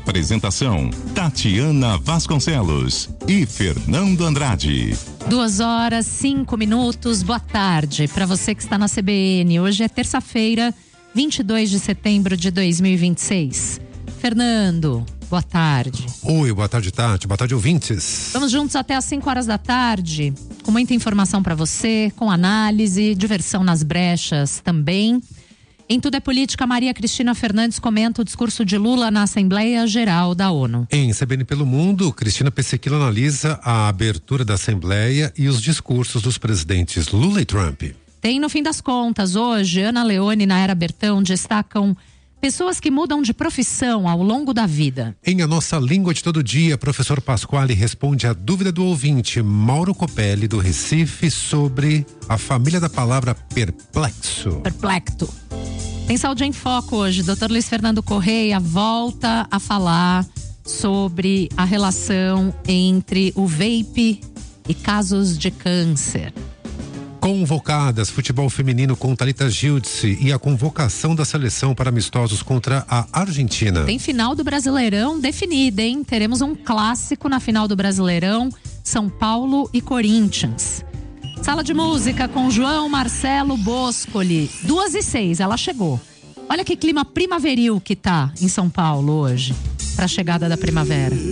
Apresentação: Tatiana Vasconcelos e Fernando Andrade. 2h05. Boa tarde para você que está na CBN. Hoje é terça-feira, 22 de setembro de 2026. Fernando, boa tarde. Oi, boa tarde, Tati. Boa tarde, ouvintes. Vamos juntos até às 5 horas da tarde, com muita informação para você, com análise, diversão nas brechas também. Em Tudo é Política, Maria Cristina Fernandes comenta o discurso de Lula na Assembleia Geral da ONU. Em CBN pelo Mundo, Cristina Pessequila analisa a abertura da Assembleia e os discursos dos presidentes Lula e Trump. Tem No Fim das Contas, hoje, Ana Leone e Naera Bertão destacam pessoas que mudam de profissão ao longo da vida. Em A Nossa Língua de Todo Dia, professor Pasquale responde a dúvida do ouvinte Mauro Copelli, do Recife, sobre a família da palavra perplexo. Perplecto. Tem Saúde em Foco hoje. Dr. Luiz Fernando Correia volta a falar sobre a relação entre o vape e casos de câncer. Convocadas, futebol feminino com Thalita Giltze e a convocação da seleção para amistosos contra a Argentina. Tem final do Brasileirão definida, hein? Teremos um clássico na final do Brasileirão, São Paulo e Corinthians. Sala de música com João Marcelo Boscoli. 2h06, ela chegou. Olha que clima primaveril que tá em São Paulo hoje, para a chegada da primavera.